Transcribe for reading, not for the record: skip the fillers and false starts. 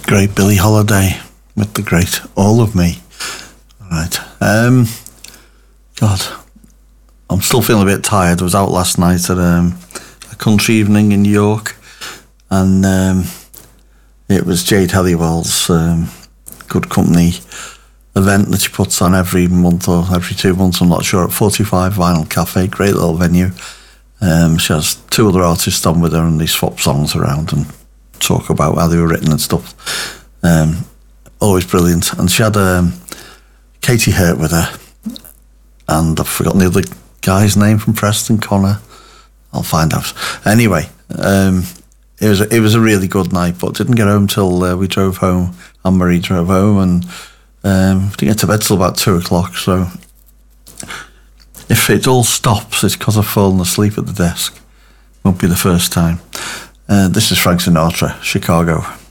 Great Billie Holiday with the great All of Me. All right. God, I'm still feeling a bit tired. I was out last night at a country evening in York, and it was Jade Helliwell's Good Company event that she puts on every month or every 2 months, I'm not sure, at 45 Vinyl Cafe. Great little venue. She has two other artists on with her, and they swap songs around and talk about how they were written and stuff. Always brilliant. And she had Katie Hurt with her, and I've forgotten the other guy's name from Preston, Connor. I'll find out. Anyway, it was a really good night, but didn't get home till we drove home. Anne-Marie drove home, and didn't get to bed till about 2 o'clock. So if it all stops, it's because I've fallen asleep at the desk. Won't be the first time. This is Frank Sinatra, Chicago.